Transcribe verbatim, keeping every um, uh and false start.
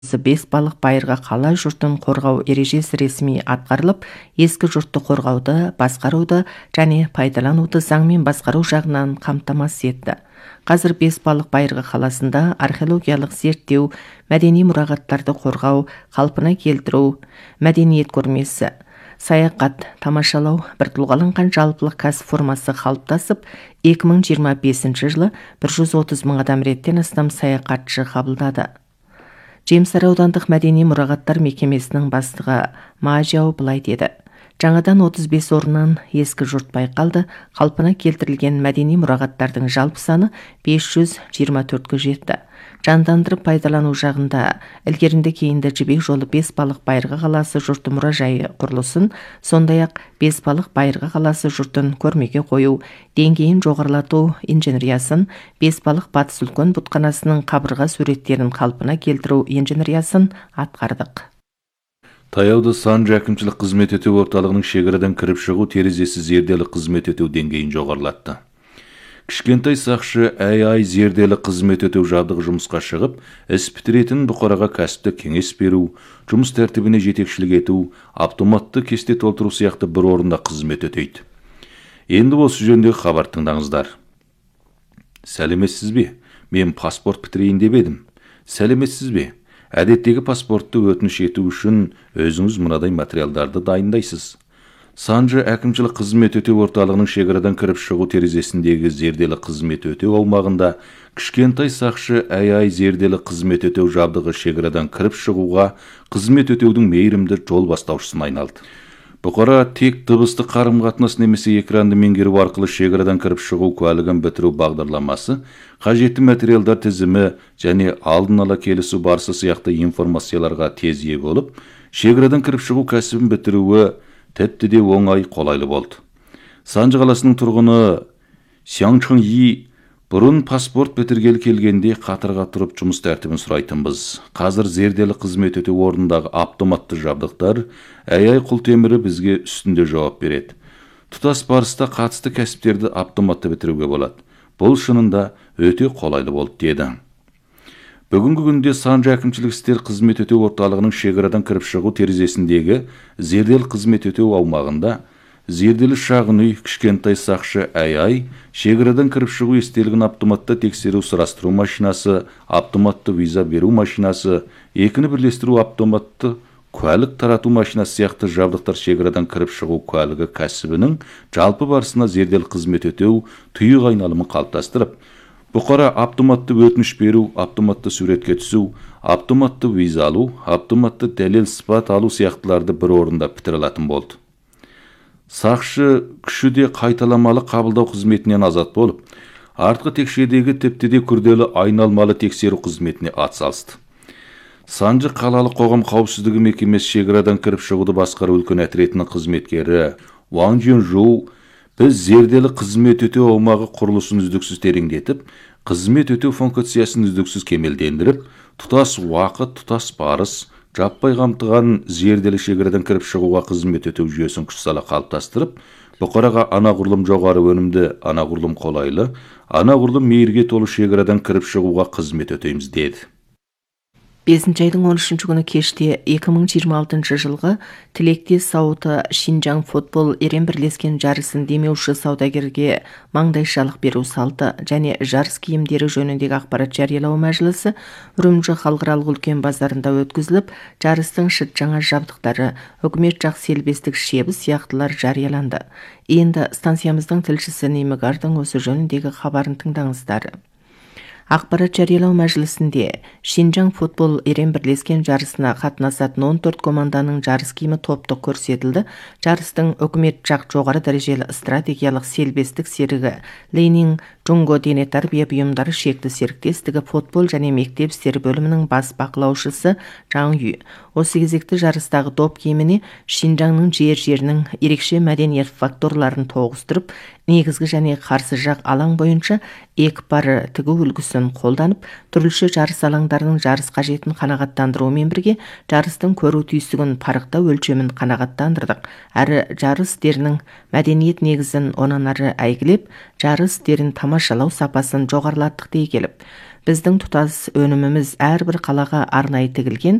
бес балық байырғы қала жұртын қорғау ережесі ресми атқарылып, ескі жұртты қорғауды, басқаруды және пайдалануды заңмен басқару жағынан қамтамасыз етті. Қазір бес балық байырғы қаласында археологиялық зерттеу, мәдени мұрағаттарды қорғау, қалпына келтіру, мәдениет көрмесі, саяхат, тамашалау, біртұлғаланған жалпылық кәсіп формасы қалыптасып, екі мың жиырма бесінші жылы бір жүз отыз мың адам реттен астам саяхатшы қабылдады. Жемсар аудандық мәдени мұрағаттар мекемесінің бастығы Мажау былай деді: жаңадан отыз бес орыннан ескі жұрт байқалды, қалпына келтірілген мәдени мұрағаттардың жалпы саны бес жүз жиырма төртке жетті. Жандандырып пайдалану жағында ілгерінді кейінді жібек жолы бес балық байырғы қаласы жұрты мұражайы құрылысын, сондай-ақ бес балық байырғы қаласы жұртын көрмеге қою, деңгейін жоғарылату инженериясын, бес балық батыс үлкен бұтқанасының қабырға суреттерін қалпына келтіру инженериясын атқардық. Таяуда Санжы әкімшілік қызмет өтеу орталығының шекарадан кіріп шығу терезесі зерделі қызмет өтеу деңгейін жоғарылатты. Кішкентай сақшы ай-ай зерделі қызмет өтеу жабдығы жұмысқа шығып, іс бітіретін бұқараға кәсіпті кеңес беру, жұмыс тәртібіне жетекшілік ету, автоматты кесте толтыру сияқты бір орында қызмет өтейді. Енді осы жөніндегі хабар тыңдаңыздар. Сәлеметсіз бе? Мен паспорт бітірейін деп едім. Сәлеметсіз бе? Әдеттегі паспортты өтініш ету үшін өзіңіз мынадай материалдарды дайындайсыз. Санжы әкімшілік қызмет өтеу орталығының шекарадан кіріп шығу терезесіндегі зерделі қызмет өтеу аумағында кішкентай сақшы ай-ай зерделі қызмет өтеу жабдығы шекарадан кіріп шығуға қызмет өтеудің мейірімді жол бастаушысына айналды. Бұқара тек дыбысты қарым-қатынас немесе экранды меңгеру арқылы шекарадан кіріп шығу куәлігін бітіру бағдарламасы, қажетті материалдар тізімі және алдын ала келісу барысы сияқты информацияларға тез ие болып, шекарадан кіріп шығу кәсібін бітіруі тіпті де оңай қолайлы болды. Санжы қаласының тұрғыны Сяңчың И бұрын паспорт бітіргелі келгенде қатарға тұрып жұмыс тәртібін сұрайтынбыз. Қазір зерделі қызмет өтеу орнындағы автоматты жабдықтар ай-ай құлтемірі бізге үстінде жауап береді. Тұтас барыста қатысты кәсіптерді автоматты бітіруге болады. Бұл шынында өте қолайлы болды деді. Бүгінгі күнде Санжы әкімшілік істер қызмет өтеу орталығының шекарадан кіріп шығу терезесіндегі зерделі қызмет өтеу аумағында зерделі шағын үй, кішкентай сақшы ай-ай, шекарадан кіріп шығу естелігін автоматты тексеру сұрастыру машинасы, автоматты виза беру машинасы, екіні бірлестіру автоматты куәлік тарату машинасы сияқты жабдықтар шекарадан кіріп шығу куәлігі кәсібінің жалпы барысына зерделі қызмет өтеу тұйық айналымын қалыптастырып, бұқара автоматты өтініш беру, автоматты суретке түсу, автоматты виза алу, автоматты дәлел сыпат алу сияқтыларды бір орында бітіре алатын болды. Сақшы күші де қайталамалы қабылдау қызметінен азат болып, артқы текшедегі тіпті де күрделі айналмалы тексеру қызметіне атсалысты. Санжы қалалық қоғам қауіпсіздігі мекемесі шекарадан кіріп шығуды басқару үлкен әтіретінің қызметкері Ван Жу біз зерделі қызмет өтеу аумағы құрылысын үздіксіз тереңдетіп, қызмет өтеу функциясын үздіксіз кемелдендіріп, тұтас уақыт, тұтас барыс, жаппай қамтыған зерделі шекарадан кіріп шығуға қызмет өтеу жүйесін күш сала қалыптастырып, бұқараға анағұрлым жоғары өнімді, анағұрлым қолайлы, анағұрлым мейірге толы шекарадан кіріп шығуға қызмет өтейміз деді. бесінші айдың он үшінші күні кеште екі мың жиырма алтыншы жылғы тілектес сауыты Шинжаң футбол ерен бірлескен жарысын демеуші саудагерге маңдайшалық беру салты және жарыс киімдері жөніндегі ақпарат жариялау мәжілісі Үрімжі халықаралық үлкен базарында өткізіліп, жарыстың шыт жаңа жабдықтары, үкімет жақ селбестік шебі сияқтылар жарияланды. Енді станциямыздың тілшісі Немігардың осы жөніндегі хабарын тыңдаңыздар. Ақпарат жариялау мәжілісінде Шинжаң футбол ерен бірлескен жарысына қатынасатын он төрт команданың жарыс киімі топтық көрсетілді. Жарыстың үкімет жақ жоғары дәрежелі стратегиялық селбестік серігі Ленин Джунго дене тәрбие бұйымдары шекті серіктестігі футбол және мектеп істері бөлімінің бас бақылаушысы Жан Ю осы кезекті жарыстағы доп киіміне Шинжаңның жер-жерінің ерекше мәдениет факторларын тоғыстырып, негізгі және қарсы жақ алаң бойынша екпары тігу үлгісін қолданып, түрліше жарыс алаңдарының жарыс қажетін қанағаттандырумен бірге жарыстың көру түйсігін парықтау өлшемін қанағаттандырдық. Әрі жарыс дерінің мәдениет негізін онан ары әйгілеп, жарыс дерін тамашалау сапасын жоғарылаттық дей келіп, Біздің тұтас өніміміз әрбір қалаға арнайы тігілген